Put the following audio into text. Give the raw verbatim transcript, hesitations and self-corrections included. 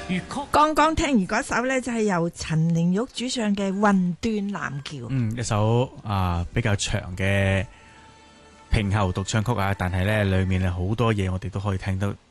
粵曲。 剛剛聽完嗰首呢，就係由陳玲玉主唱嘅《魂斷藍橋》。 嗯，一首啊比較長嘅平喉獨唱曲啊，但係呢裏面係好多嘢我哋都可以聽得